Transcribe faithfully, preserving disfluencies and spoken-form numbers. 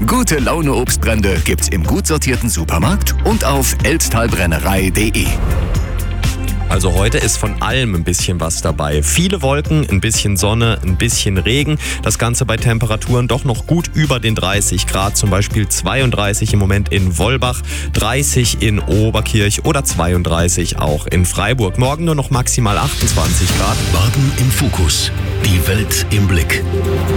Gute Laune Obstbrände gibt's im gut sortierten Supermarkt und auf elstalbrennerei punkt de. Also heute ist von allem ein bisschen was dabei. Viele Wolken, ein bisschen Sonne, ein bisschen Regen. Das Ganze bei Temperaturen doch noch gut über den dreißig Grad. Zum Beispiel zweiunddreißig im Moment in Wollbach, dreißig in Oberkirch oder zweiunddreißig auch in Freiburg. Morgen nur noch maximal achtundzwanzig Grad. Baden im Fokus. Die Welt im Blick.